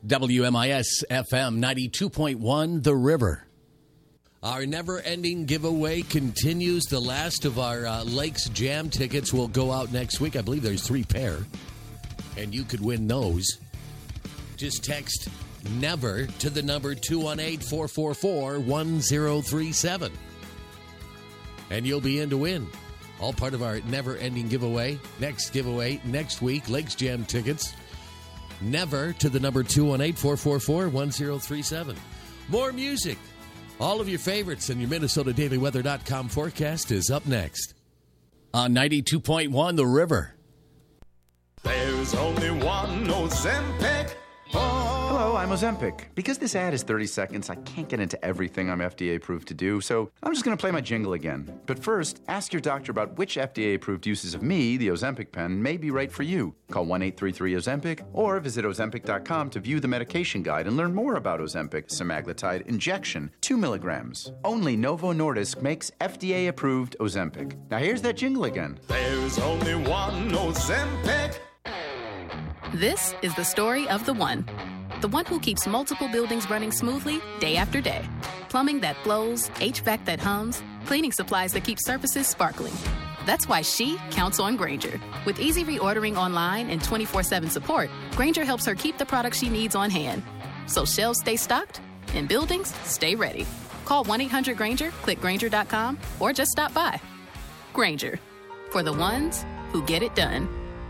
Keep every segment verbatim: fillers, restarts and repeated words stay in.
W M I S F M ninety-two point one, The River. Our never-ending giveaway continues. The last of our uh, Lakes Jam tickets will go out next week. I believe there's three pair, and you could win those. Just text NEVER to the number two one eight, four four four, one zero three seven, and you'll be in to win. All part of our never-ending giveaway. Next giveaway next week, Lakes Jam tickets. Never to the number two one eight, four four four, one zero three seven. More music. All of your favorites and your Minnesota Daily Weather dot com forecast is up next. On ninety-two point one, The River. There's only one Ozempic. Oh. Hello, I'm Ozempic. Because this ad is thirty seconds, I can't get into everything I'm F D A approved to do, so I'm just going to play my jingle again. But first, ask your doctor about which F D A approved uses of me, the Ozempic pen, may be right for you. Call one eight three three Ozempic or visit Ozempic dot com to view the medication guide and learn more about Ozempic semaglutide injection, two milligrams. Only Novo Nordisk makes F D A approved Ozempic. Now here's that jingle again. There's only one Ozempic. This is the story of the one. The one who keeps multiple buildings running smoothly day after day. Plumbing that flows, H V A C that hums, cleaning supplies that keep surfaces sparkling. That's why she counts on Grainger. With easy reordering online and twenty-four seven support, Grainger helps her keep the products she needs on hand. So shelves stay stocked and buildings stay ready. Call one eight hundred Grainger, click Grainger dot com, or just stop by. Grainger, for the ones who get it done.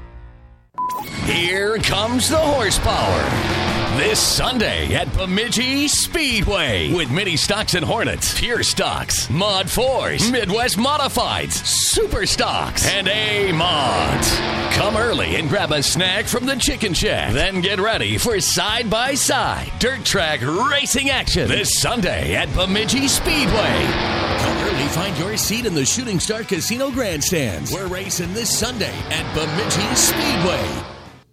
Here comes the horsepower. This Sunday at Bemidji Speedway with Mini Stocks and Hornets, Pure Stocks, Mod fours, Midwest Modifieds, Super Stocks, and A-Mods. Come early and grab a snack from the Chicken Shack. Then get ready for side-by-side dirt track racing action this Sunday at Bemidji Speedway. Come early, find your seat in the Shooting Star Casino Grandstands. We're racing this Sunday at Bemidji Speedway.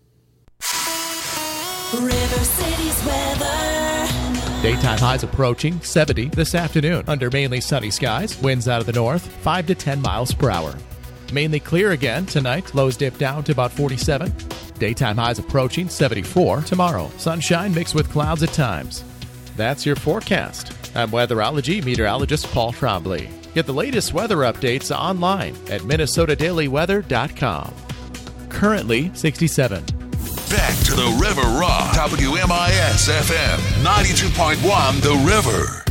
River City's weather. Daytime highs approaching seventy this afternoon under mainly sunny skies. Winds out of the north, five to ten miles per hour. Mainly clear again tonight. Lows dip down to about forty-seven. Daytime highs approaching seventy-four tomorrow. Sunshine mixed with clouds at times. That's your forecast. I'm weatherology meteorologist Paul Trombley. Get the latest weather updates online at Minnesota Daily Weather dot com. Currently sixty-seven. Back to the River Rock. W M I S F M ninety-two point one, The River.